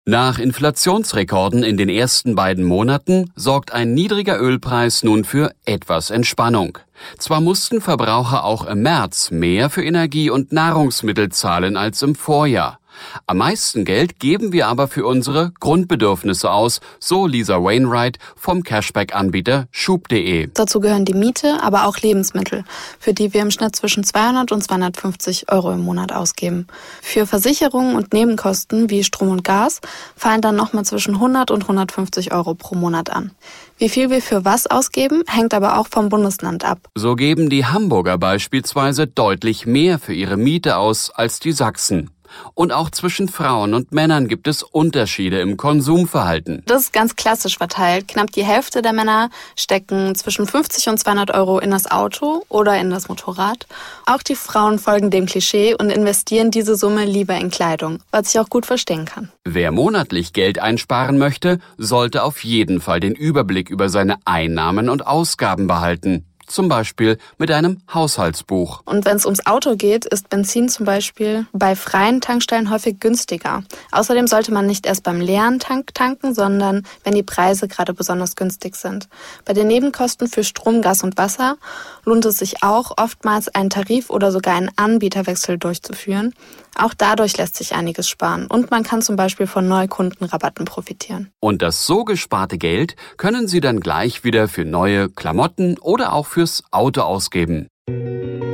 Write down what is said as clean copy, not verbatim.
Nach Inflationsrekorden in den ersten beiden Monaten sorgt ein niedriger Ölpreis nun für etwas Entspannung. Zwar mussten Verbraucher auch im März mehr für Energie und Nahrungsmittel zahlen als im Vorjahr. Am meisten Geld geben wir aber für unsere Grundbedürfnisse aus, so Lisa Wainwright vom Cashback-Anbieter Schub.de. Dazu gehören die Miete, aber auch Lebensmittel, für die wir im Schnitt zwischen 200 und 250 Euro im Monat ausgeben. Für Versicherungen und Nebenkosten wie Strom und Gas fallen dann nochmal zwischen 100 und 150 Euro pro Monat an. Wie viel wir für was ausgeben, hängt aber auch vom Bundesland ab. So geben die Hamburger beispielsweise deutlich mehr für ihre Miete aus als die Sachsen. Und auch zwischen Frauen und Männern gibt es Unterschiede im Konsumverhalten. Das ist ganz klassisch verteilt. Knapp die Hälfte der Männer stecken zwischen 50 und 200 Euro in das Auto oder in das Motorrad. Auch die Frauen folgen dem Klischee und investieren diese Summe lieber in Kleidung, was ich auch gut verstehen kann. Wer monatlich Geld einsparen möchte, sollte auf jeden Fall den Überblick über seine Einnahmen und Ausgaben behalten. Zum Beispiel mit einem Haushaltsbuch. Und wenn es ums Auto geht, ist Benzin zum Beispiel bei freien Tankstellen häufig günstiger. Außerdem sollte man nicht erst beim leeren Tank tanken, sondern wenn die Preise gerade besonders günstig sind. Bei den Nebenkosten für Strom, Gas und Wasser lohnt es sich auch, oftmals einen Tarif- oder sogar einen Anbieterwechsel durchzuführen. Auch dadurch lässt sich einiges sparen und man kann zum Beispiel von Neukundenrabatten profitieren. Und das so gesparte Geld können Sie dann gleich wieder für neue Klamotten oder auch fürs Auto ausgeben.